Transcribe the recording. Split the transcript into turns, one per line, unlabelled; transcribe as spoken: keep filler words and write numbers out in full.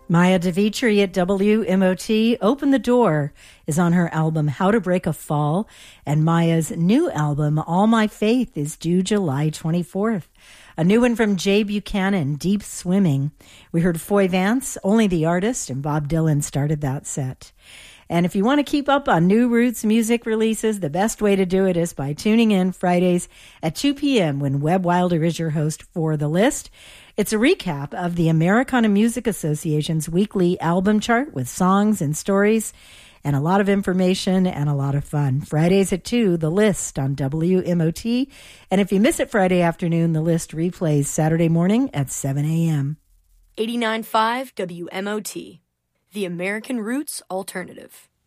Maya DeVitri at W M O T, Open the Door, is on her album How to Break a Fall, and Maya's new album, All My Faith, is due July twenty-fourth. A new one from Jay Buchanan, Deep Swimming. We heard Foy Vance, Only the Artist, and Bob Dylan started that set. And if you want to keep up on New Roots music releases, the best way to do it is by tuning in Fridays at two p.m. when Webb Wilder is your host for The List. It's a recap of the Americana Music Association's weekly album chart with songs and stories and a lot of information and a lot of fun. Fridays at two, The List on W M O T. And if you miss it Friday afternoon, The List replays Saturday morning at seven a.m.
eighty-nine point five W M O T, the American Roots Alternative.